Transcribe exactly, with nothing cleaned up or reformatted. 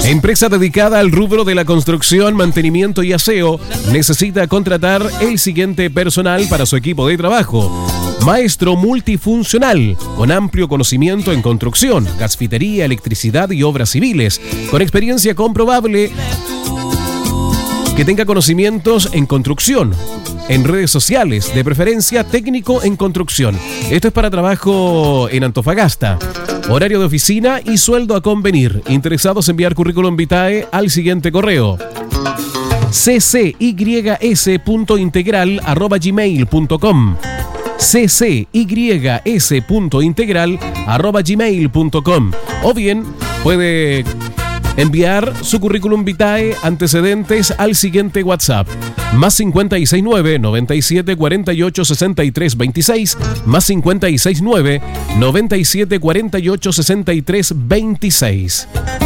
Empresa dedicada al rubro de la construcción, mantenimiento y aseo necesita contratar el siguiente personal para su equipo de trabajo. Maestro multifuncional, con amplio conocimiento en construcción, gasfitería, electricidad y obras civiles, con experiencia comprobable, que tenga conocimientos en construcción, en redes sociales, de preferencia técnico en construcción. Esto es para trabajo en Antofagasta. Horario de oficina y sueldo a convenir. Interesados, enviar currículum vitae al siguiente correo: c c y s punto integral arroba gmail punto com c c y s punto integral arroba gmail punto com, o bien puede enviar su currículum vitae antecedentes al siguiente WhatsApp: más cincuenta y seis nueve, noventa y siete, cuarenta y ocho, sesenta y tres, veintiséis, más cincuenta y seis nueve, noventa y siete, cuarenta y ocho, sesenta y tres, veintiséis.